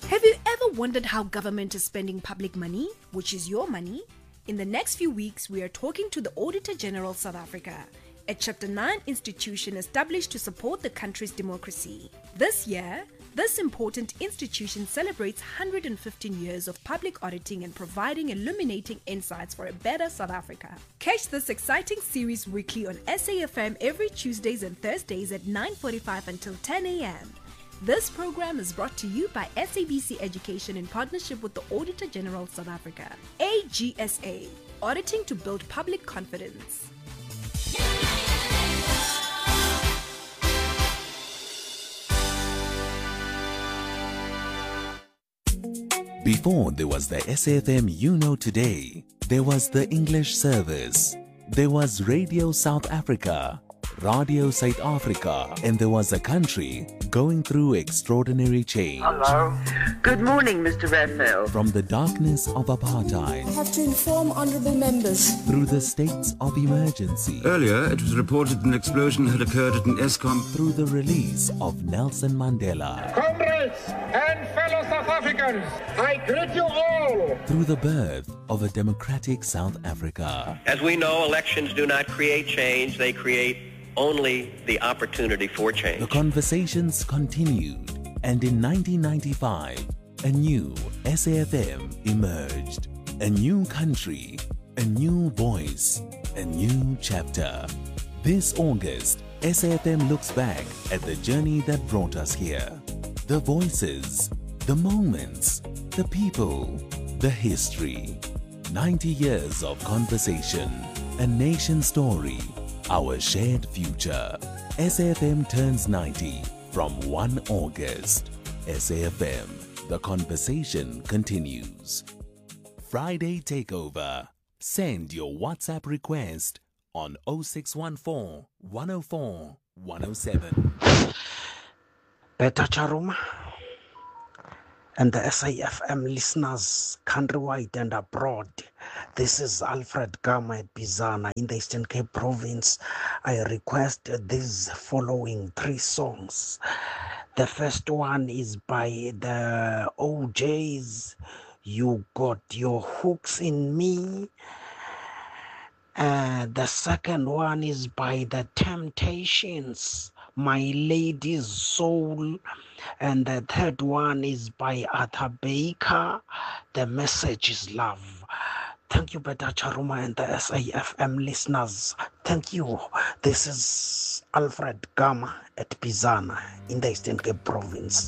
Have you ever wondered how government is spending public money, which is your money? In the next few weeks, we are talking to the Auditor General South Africa, a Chapter 9 institution established to support the country's democracy. This year, this important institution celebrates 115 years of public auditing and providing illuminating insights for a better South Africa. Catch this exciting series weekly on SAFM every Tuesdays and Thursdays at 9:45 until 10 a.m. This program is brought to you by SABC Education in partnership with the Auditor General South Africa. AGSA, auditing to build public confidence. Before there was the SAFM you know today, there was the English service, there was Radio South Africa, Radio South Africa, and there was a country going through extraordinary change. Hello. Good morning, Mr. Raphael. From the darkness of apartheid, I have to inform honourable members. through the states of emergency, Earlier, it was reported an explosion had occurred at an ESCOM. through the release of Nelson Mandela, Comrades and fellow South Africans, I greet you all. through the birth of a democratic South Africa, As we know, elections do not create change, they create only the opportunity for change. the conversations continued, and in 1995, a new SAFM emerged. A new country, a new voice, a new chapter. This August, SAFM looks back at the journey that brought us here. The voices, the moments, the people, the history. 90 years of conversation, a nation story, our shared future. SAFM turns 90 from 1 August. SAFM, the conversation continues. Friday Takeover. Send your WhatsApp request on 0614 104 107. Beta Charuma and the SAFM listeners countrywide and abroad. This is Alfred Gama at Bizana in the Eastern Cape Province. I request these following 3 songs. The first one is by the OJs, You Got Your Hooks in Me. The second one is by the Temptations, My Lady's Soul. And the third one is by Arthur Baker, The Message is Love. Thank you, Beta Charuma and the SAFM listeners. Thank you. This is Alfred Gama at Bizana in the Eastern Cape Province.